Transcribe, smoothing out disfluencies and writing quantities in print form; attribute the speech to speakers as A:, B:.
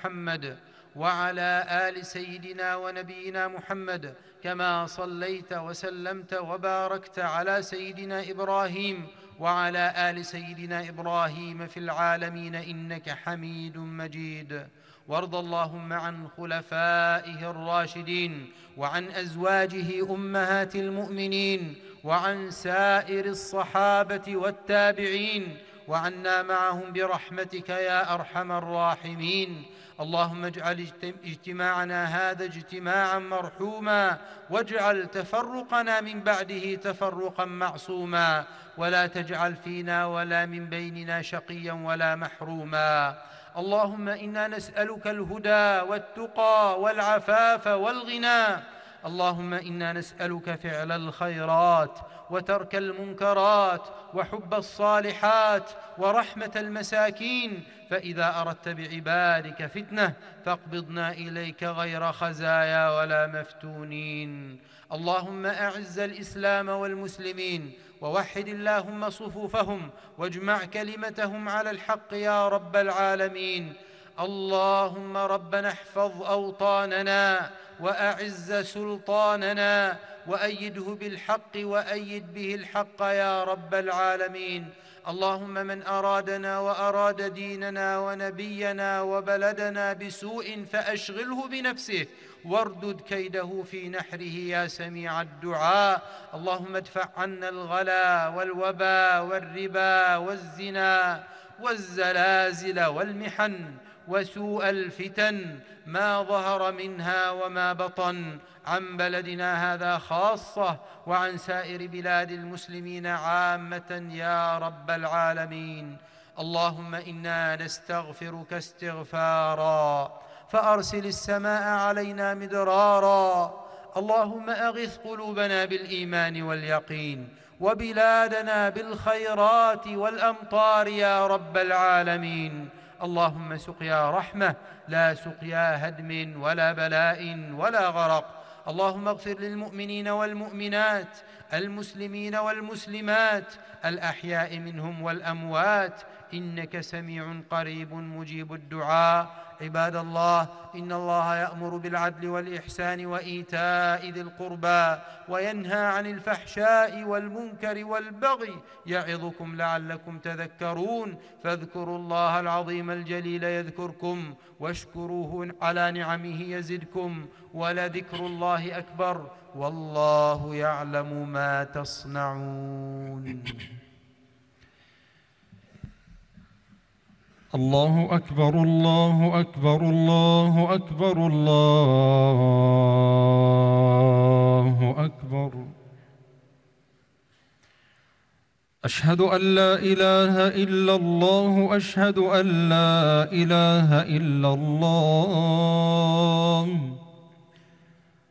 A: محمد وعلى آل سيدنا ونبينا محمد كما صليت وسلمت وباركت على سيدنا إبراهيم وعلى آل سيدنا إبراهيم في العالمين إنك حميد مجيد. وارض اللهم عن خلفائه الراشدين وعن أزواجه أمهات المؤمنين وعن سائر الصحابة والتابعين وعنا معهم برحمتك يا أرحم الراحمين. اللهم اجعل اجتماعنا هذا اجتماعا مرحوما، واجعل تفرقنا من بعده تفرقا معصوما، ولا تجعل فينا ولا من بيننا شقيا ولا محروما. اللهم إنا نسألك الهدى والتقى والعفاف والغنى. اللهم إنا نسألك فعل الخيرات وترك المنكرات وحب الصالحات ورحمة المساكين، فإذا أردت بعبادك فتنة فاقبضنا إليك غير خزايا ولا مفتونين. اللهم أعز الإسلام والمسلمين ووحد اللهم صفوفهم واجمع كلمتهم على الحق يا رب العالمين. اللهم ربنا احفظ أوطاننا وأعز سلطاننا وأيده بالحق وأيد به الحق يا رب العالمين. اللهم من أرادنا وأراد ديننا ونبينا وبلدنا بسوء فأشغله بنفسه واردد كيده في نحره يا سميع الدعاء. اللهم ادفع عنا الغلا والوبا والربا والزنا والزلازل والمحن وسوء الفتن ما ظهر منها وما بطن عن بلدنا هذا خاصة وعن سائر بلاد المسلمين عامة يا رب العالمين. اللهم إنا نستغفرك استغفارا فأرسل السماء علينا مدرارا. اللهم أغث قلوبنا بالإيمان واليقين وبلادنا بالخيرات والأمطار يا رب العالمين. اللهم سقيا رحمة لا سقيا هدم ولا بلاء ولا غرق. اللهم اغفر للمؤمنين والمؤمنات المسلمين والمسلمات الأحياء منهم والأموات إنك سميع قريب مجيب الدعاء. عباد الله، إن الله يأمر بالعدل والإحسان وإيتاء ذي القربى وينهى عن الفحشاء والمنكر والبغي يعظكم لعلكم تذكرون. فاذكروا الله العظيم الجليل يذكركم واشكروه على نعمه يزدكم ولذكر الله أكبر والله يعلم ما تصنعون.
B: الله أكبر الله أكبر الله أكبر الله أكبر. أشهد أن لا إله إلا الله أشهد أن لا إله إلا الله.